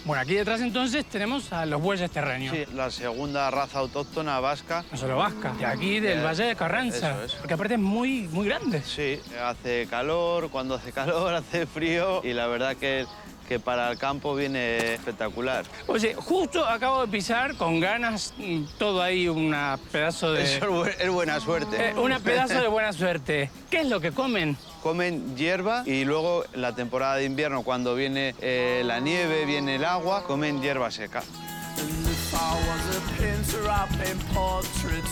Bueno, aquí detrás entonces tenemos a los bueyes terreños. Sí, la segunda raza autóctona vasca. No solo vasca, de aquí del Valle de Carranza. Eso es. Porque aparte es muy grande. Sí, hace calor, cuando hace calor, hace frío y la verdad que para el campo viene espectacular. Oye, justo acabo de pisar con ganas todo ahí una pedazo de... Eso es buena suerte. una pedazo de buena suerte. ¿Qué es lo que comen? Comen hierba y luego en la temporada de invierno, cuando viene la nieve, viene el agua, comen hierba seca. And if I was a painter, I paint portraits